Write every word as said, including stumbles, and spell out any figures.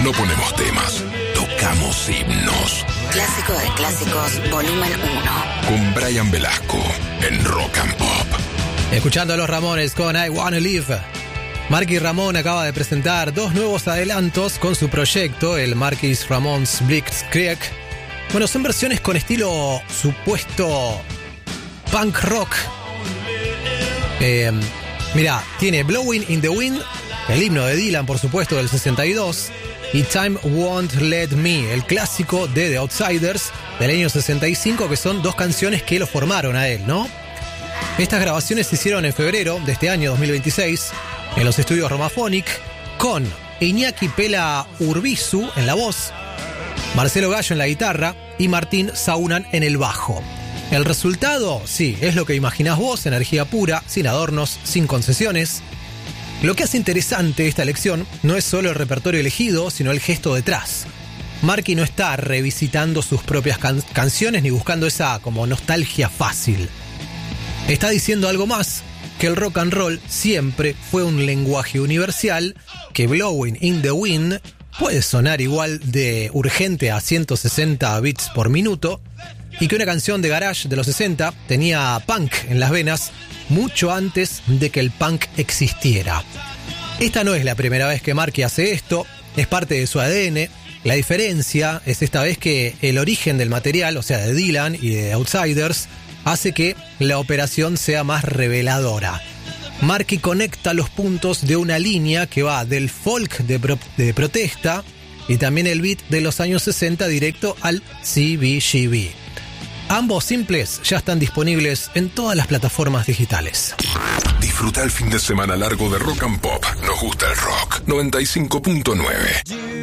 No ponemos temas, tocamos himnos. Clásico de clásicos, volumen uno. Con Brian Velasco en Rock and Pop. Escuchando a los Ramones con I Wanna Live. Marky Ramón acaba de presentar dos nuevos adelantos con su proyecto, el Marquis Ramones Blitzkrieg. Bueno, son versiones con estilo supuesto punk rock. Eh, mirá, tiene Blowing in the Wind, el himno de Dylan, por supuesto, del sesenta y dos, y Time Won't Let Me, el clásico de The Outsiders del año sesenta y cinco, que son dos canciones que lo formaron a él, ¿no? Estas grabaciones se hicieron en febrero de este año dos mil veintiséis en los estudios Romaphonic, con Iñaki Pela Urbizu en la voz, Marcelo Gallo en la guitarra y Martín Saunan en el bajo. El resultado, sí, es lo que imaginás vos, energía pura, sin adornos, sin concesiones. Lo que hace interesante esta elección no es solo el repertorio elegido, sino el gesto detrás. Marky no está revisitando sus propias can- canciones ni buscando esa como nostalgia fácil. Está diciendo algo más, que el rock and roll siempre fue un lenguaje universal, que Blowing in the Wind puede sonar igual de urgente a ciento sesenta bits por minuto, y que una canción de garage de los sesenta tenía punk en las venas mucho antes de que el punk existiera. Esta no es la primera vez que Marky hace esto, es parte de su A D N. La diferencia es esta vez que el origen del material, o sea de Dylan y de Outsiders, hace que la operación sea más reveladora. Marky conecta los puntos de una línea que va del folk de, pro- de protesta y también el beat de los años sesenta directo al C B G B. Ambos simples ya están disponibles en todas las plataformas digitales. Disfruta el fin de semana largo de Rock and Pop. Nos gusta el rock. noventa y cinco punto nueve.